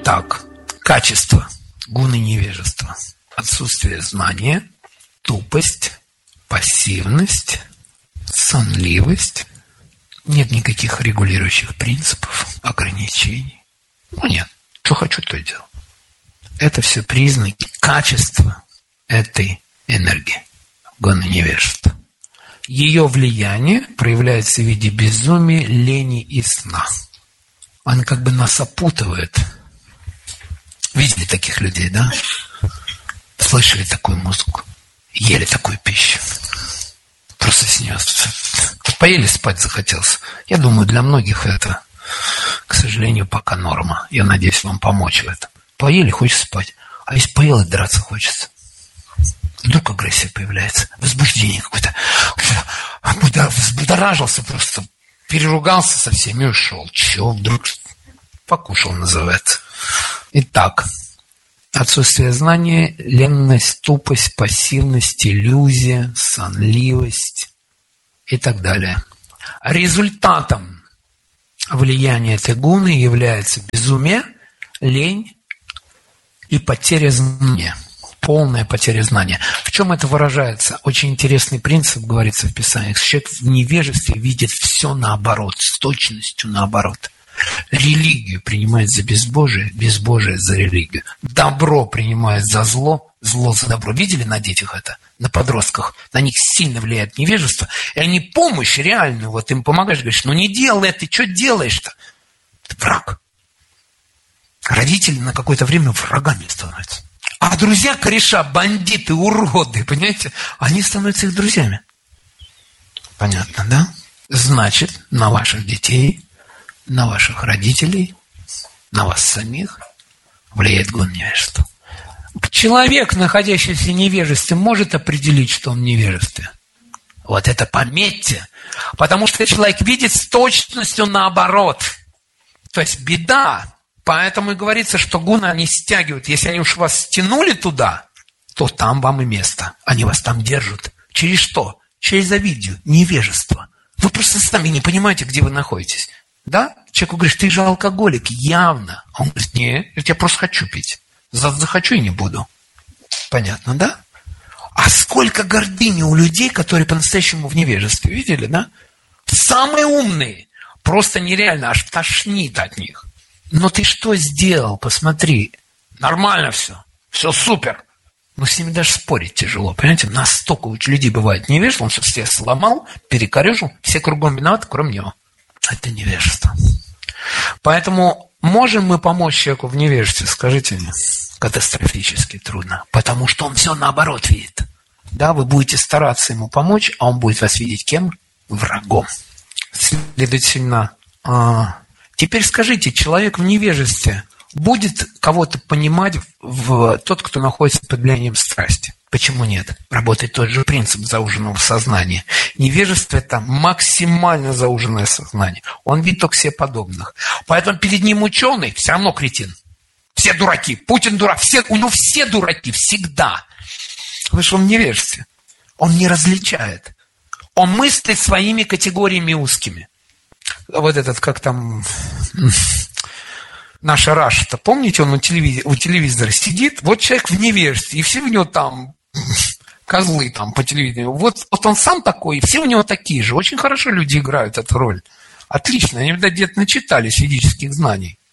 Итак, качество гуны невежества. Отсутствие знания, тупость, пассивность, сонливость. Нет никаких регулирующих принципов, ограничений. Нет, что хочу, то и делаю. Это все признаки качества этой энергии, гуны невежества. Ее влияние проявляется в виде безумия, лени и сна. Он как бы нас опутывает. Видели таких людей, да? Слышали такую музыку, ели такую пищу. Просто с нее поели, спать захотелось. Я думаю, для многих это, к сожалению, пока норма. Я надеюсь вам помочь в этом. Поели, хочется спать. А если поел, и драться хочется. Вдруг агрессия появляется, возбуждение какое-то. Взбудоражился просто, переругался со всеми и ушел. Чего вдруг покушал, называется. Итак, отсутствие знания, ленность, тупость, пассивность, иллюзия, сонливость и так далее. Результатом влияния этой гуны является безумие, лень и потеря знания. Полная потеря знания. В чем это выражается? Очень интересный принцип, говорится в Писании. Человек в невежестве видит все наоборот, с точностью наоборот. Религию принимает за безбожие, безбожие за религию. Добро принимает за зло, зло за добро. Видели на детях это? На подростках. На них сильно влияет невежество. И они помощь реальную, вот им помогаешь, говоришь, ну не делай, ты что делаешь-то? Ты враг. Родители на какое-то время врагами становятся. А друзья, кореша, бандиты, уроды, понимаете, они становятся их друзьями. Понятно, да? Значит, на ваших детей, на ваших родителей, на вас самих влияет гуна невежества. Человек, находящийся в невежестве, может определить, что он в невежестве. Вот это пометьте. Потому что человек видит с точностью наоборот. То есть беда. Поэтому и говорится, что гуны они стягивают. Если они уж вас стянули туда, то там вам и место. Они вас там держат. Через что? Через завидью, невежество. Вы просто сами не понимаете, где вы находитесь. Да? Человеку говоришь, ты же алкоголик, явно. А он говорит, нет, я просто хочу пить. Захочу и не буду. Понятно, да? А сколько гордыни у людей, которые по-настоящему в невежестве. Видели, да? Самые умные. Просто нереально, аж тошнит от них. Но ты что сделал? Посмотри. Нормально все. Все супер. Но с ними даже спорить тяжело. Понимаете, настолько у людей бывает невежество, он все сломал, перекорежил, все кругом виноваты, кроме него. Это невежество. Поэтому можем мы помочь человеку в невежестве? Скажите мне. Катастрофически трудно. Потому что он все наоборот видит. Да, вы будете стараться ему помочь, а он будет вас видеть кем? Врагом. Следовательно, теперь скажите, человек в невежестве будет кого-то понимать тот, кто находится под влиянием страсти? Почему нет? Работает тот же принцип зауженного сознания. Невежество – это максимально зауженное сознание. Он видит только себе подобных. Поэтому перед ним ученый все равно кретин. Все дураки. Путин дурак. У него все дураки. Всегда. Потому что он в невежестве. Он не различает. Он мыслит своими категориями узкими. Вот этот, как там, наша Раша-то, помните, он у телевизора сидит, вот человек в невежестве, и все у него там козлы там по телевидению. Вот он сам такой, и все у него такие же. Очень хорошо люди играют эту роль. Отлично, они, видать, где-то начитались ведических знаний.